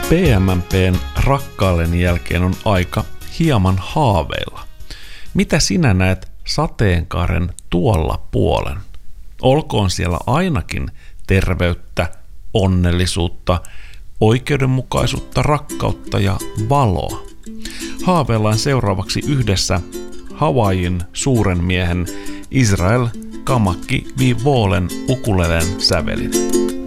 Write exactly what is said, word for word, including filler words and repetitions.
P M M P:n rakkaalen jälkeen on aika hieman haaveilla. Mitä sinä näet sateenkaaren tuolla puolen? Olkoon siellä ainakin terveyttä, onnellisuutta, oikeudenmukaisuutta, rakkautta ja valoa. Haaveillaan seuraavaksi yhdessä Havaijin suuren miehen Israel Kamakki Vivolen ukulelen sävelin.